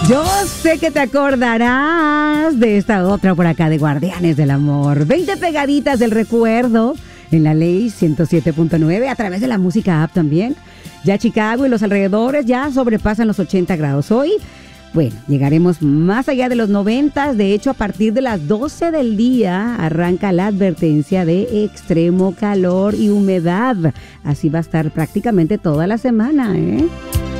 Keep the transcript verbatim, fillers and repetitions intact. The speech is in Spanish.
Yo sé que te acordarás de esta otra por acá de Guardianes del Amor. veinte pegaditas del recuerdo en la ley ciento siete punto nueve a través de la música app también. Ya Chicago y los alrededores ya sobrepasan los ochenta grados. Hoy, bueno, llegaremos más allá de los noventa. De hecho, a partir de las doce del día arranca la advertencia de extremo calor y humedad. Así va a estar prácticamente toda la semana, ¿eh?